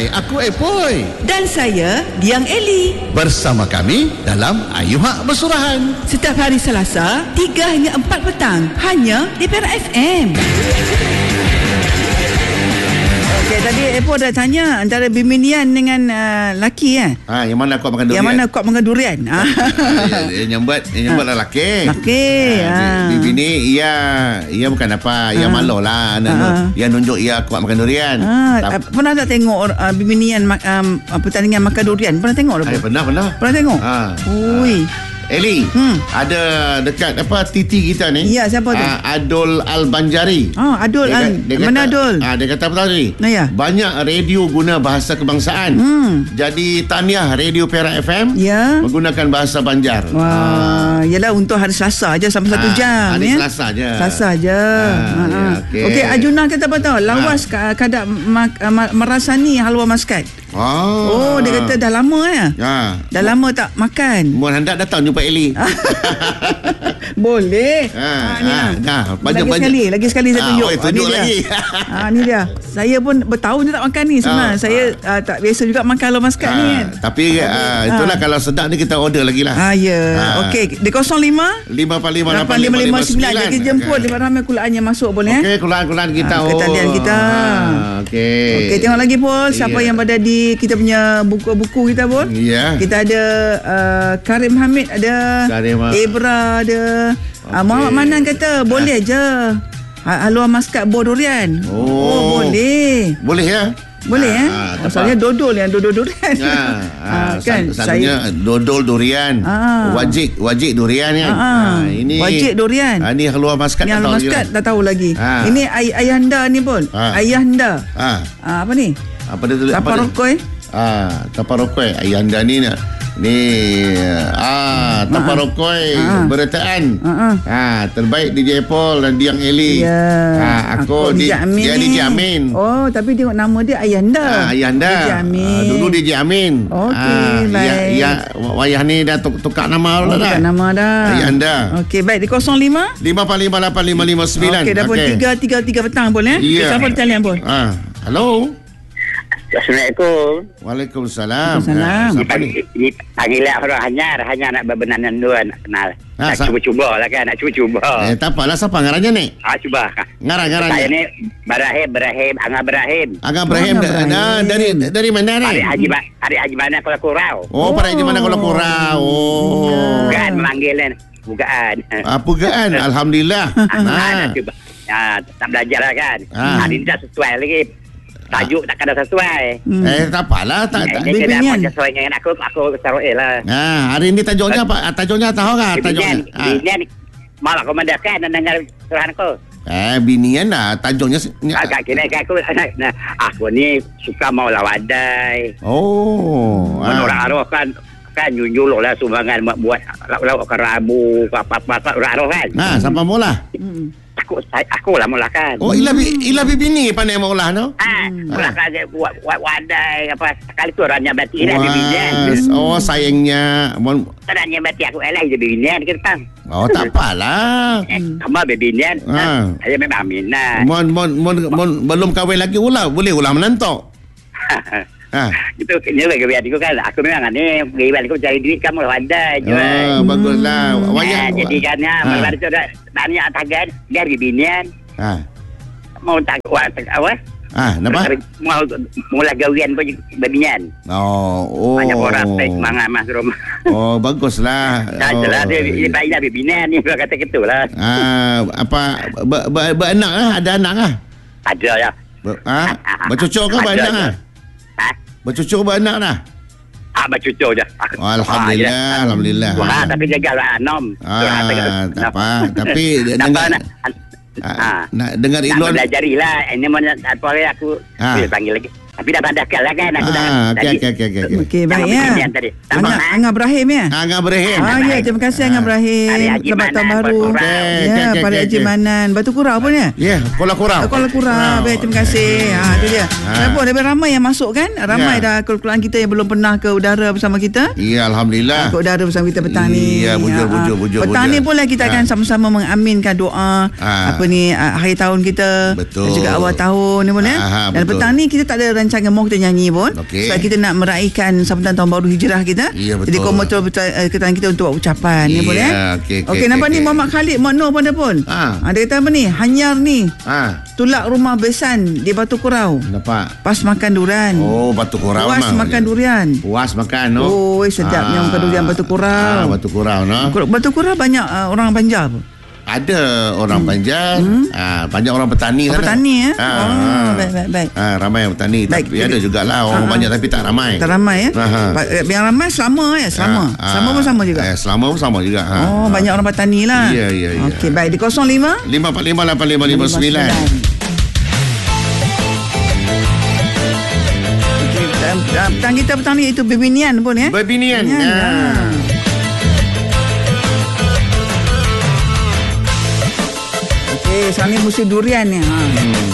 Hai, aku Epoi. Dan saya, Diang Eli. Bersama kami dalam Ayuhak Bersurahan. Setiap hari Selasa, 3 hingga 4 petang. Hanya di Perak FM. Okey, tadi Epo dah tanya antara biminian dengan laki Yang mana kuat makan durian? Yang mana kuat makan durian? Yang nyambat lelaki. Laki. Bini ia bukan apa, ia malu lah. Ia nunjuk ia kuat makan durian. Pernah tak tengok biminian pertandingan makan durian? Pernah tengok tak? Pernah. Pernah tengok? Ui. Eli, ada dekat titi kita ni. Ya, siapa tu? Adul Al-Banjari. Adul. Mana Adul? Dia kata apa tadi? Ya. Banyak radio guna bahasa kebangsaan. Jadi tahniah Radio Perak FM menggunakan bahasa Banjar. Wah, yalah untuk hari Selasa aja sampai 1 jam. Hari Selasa je. Selasa je. Okey, Ajuna kata apa tahu? Lawas kadang merasani halwa maskat. Dia kata dah lama dah lama tak makan. Mohon hendak datang jumpa Eli. Boleh. Lagi sekali saya tunjuk. Tunjuk lagi. Ni dia. Saya pun bertahun je tak makan ni sebenarnya. Saya tak biasa juga makan halwa maskat ni kan. Tapi itulah kalau sedap ni kita order lagi lah. Okey, di 05 555 kita jemput di ramai kulaan yang masuk boleh. Okey, kulaan kita. Talian kita. Okey, tengok lagi Pol. Siapa yang berada di kita punya buku-buku kita pun. Kita ada Karim Hamid ada, Ibra ada. Muhammad Manan kata boleh je haluan maskat buah durian. Boleh. Boleh ya? Boleh soalnya dodol durian. Kan satunya dodol durian. Wajik durian kan. Ini wajik durian. Ini haluan maskat. Ini haluan maskat tak tahu lagi. Ini ayahanda ni pun. Ayahanda. Apa ni? Apa dia tulis? Taparokoi. Taparokoi. Ayahanda ni Taparokoi Beretaan. Terbaik DJ Paul dan Diang Eli. Aku DJ Amin. Tapi tengok nama dia Ayahanda. Ayahanda. Dulu DJ Amin. Okey, baik. Wayah ni dah tukar nama dah. Tukar nama dah. Ayahanda. Okey, baik. Di 05 5458559. Okey, dah pun 3 petang pun Siapa di talian pun? Hello. Assalamualaikum. Waalaikumsalam. Siapa ni? Panggilan orang hanya nak berbenanan dua nak kenal. Nak cuba-cuba lah kan, nak cuba-cuba. Tak apalah, siapa ngarannya ni? Cuba. Ngarannya. Saya ni Angga Ibrahim. Angga Ibrahim dari mana ni? Hari Haji mana Kuala Kurau. Hari Haji mana Kuala Kurau. Bukan memanggil Pugaan. Pugaan, alhamdulillah. Tak belajar lah kan. Hari ni tak sesuai lagi. Tajuk tak ada sesuai. Tak apalah. Dia macam sesuai dengan aku taruh lah. Hari ni tajuknya apa? Tajuknya tahu tak? Binian malah komandakan dan dengar surahan aku. Binian lah. Tajuknya agak kena aku ni suka mau lawadai. Orang arwah kan junjul lah sumbangan buat lauk kerabu apa-apa arwah kan. Sampai mula. Aku lah mulakan. Ilah bini pandai maulah no. Mulakan dia buat wadai apa sekali tu orangnya berarti lah binian. Sayangnya orangnya berarti aku elah je binian kita tang. Tak apalah. Kamu binian. Saya memang minat. Belum kahwin lagi boleh ulah menantok. Itu kena bagi aku kan. Aku memang ni bagi aku cari duit kamu lah wadai jual. Baguslah. Jadi kan baru tu banyak tagan dari binian. Mau tak apa? Kenapa? Mula gawian pun binian. Banyak orang baik semangat mas rumah. Baguslah. Jelas dia baiklah binian ni kata gitulah. Apa beranak ada anak ah? Ada ya. Bercucuk ke beranak ah? Bercucuk beranak dah? Bercucuk je. Alhamdulillah. Tapi jaga anom. Tak apa. Tapi nak dengar Ilon. Tak belajarilah. Ini mana apa aku panggil lagi. Tapi dah bandakal lah kan aku dah. Okey, baik ya. Angga Ibrahim ya? Angga Ibrahim. Terima kasih Angga Ibrahim. Selamat tahun baru. Pada Haji Manan. Batu Kurau pun ya? Ya, Kuala Kurau. Kuala Kurau. Baik, terima kasih. Itu dia. Kenapa? Lebih ramai yang masuk kan? Ramai dah keluarga kita yang belum pernah ke udara bersama kita. Ya, alhamdulillah. Ke udara bersama kita petang ni. Ya, bujur. Petang ni pula kita akan sama-sama mengaminkan doa hari tahun kita. Betul. Dan juga awal tahun ni pun ya. Dan petang ni kita tak ada rancangan mau kita nyanyi pun. Sebab kita nak meraihkan sambutan tahun baru hijrah kita. Jadi kau betul-betul ketan kita untuk buat ucapan. Ya boleh. Okey, nampak ni Muhammad Khalid Mak Noh pada pun. Dia kata apa ni? Hanyar ni. Tulak rumah besan di Batu Kurau. Nampak. Pas makan durian. Oh, Batu Kurau. Puas makan durian. Puas makan. Oh, sedapnya makan durian Batu Kurau. Batu Kurau, no. Batu Kurau banyak orang Banjar apa? Ada orang Banjar, banyak orang petani sana. Petani baik. Ramai yang petani. Baik. Tapi ada jugalah orang banyak tapi tak ramai. Tak ramai ya. Yang ramai selama ya, selama. Selama pun sama juga. Selama pun sama juga. Banyak orang petani lah. Ya. Okey, baik di 05 545 8559. Petang kita petang ni itu Bebinian pun ya. Bebinian. Sekarang ni musim durian ni.